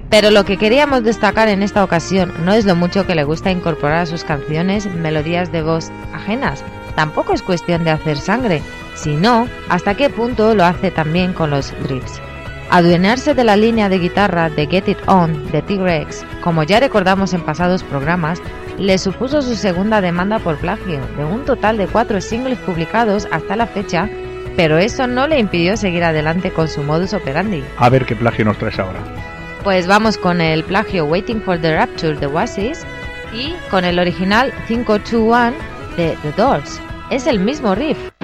Pero lo que queríamos destacar en esta ocasión no es lo mucho que le gusta incorporar a sus canciones melodías de voz ajenas, tampoco es cuestión de hacer sangre, sino hasta qué punto lo hace también con los riffs. Adueñarse de la línea de guitarra de Get It On de T-Rex, como ya recordamos en pasados programas, le supuso su segunda demanda por plagio, de un total de 4 singles publicados hasta la fecha, pero eso no le impidió seguir adelante con su modus operandi. A ver qué plagio nos traes ahora. Pues vamos con el plagio Waiting for the Rapture de Oasis y con el original 521 de The Doors. Es el mismo riff.